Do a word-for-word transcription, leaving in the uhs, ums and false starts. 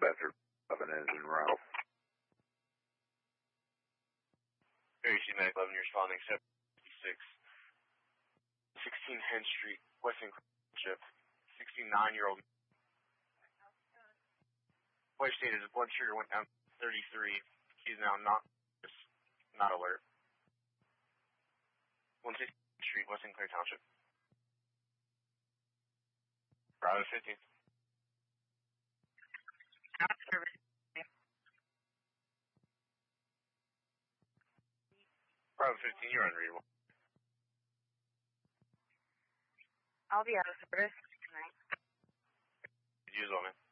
Bedford of an engine route. Very Medic eleven, you're responding seven fifty-six. sixteen Henn Street, Western Ship. sixty-nine-year-old. Wife stated his blood sugar went down to thirty-three. He's now not, not alert. one sixty Street, West Sinclair Township. Bravo fifteen. Bravo fifteen, you're unreadable. I'll be out of service tonight. Use all, man.